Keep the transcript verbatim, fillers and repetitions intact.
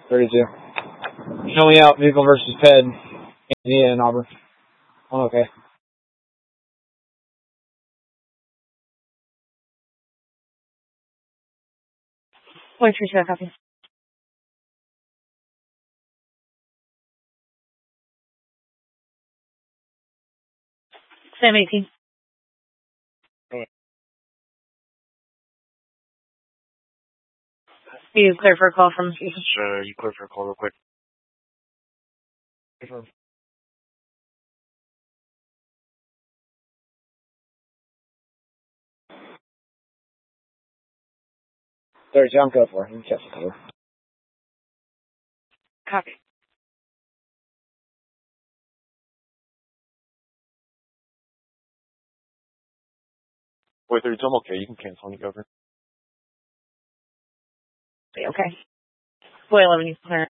thirty-two. Show me out, vehicle versus P E D, Anthony and Auburn. Oh, okay. Point three two, copy. Sam eighteen. Okay. You clear for a call from Houston? Sure, you clear for a call real quick. Confirm. thirty-two, I'm code for. You can catch the cover. Copy. Wait, thirty-two, I'm okay. You can cancel me over. Okay. Boy eleven, you clear.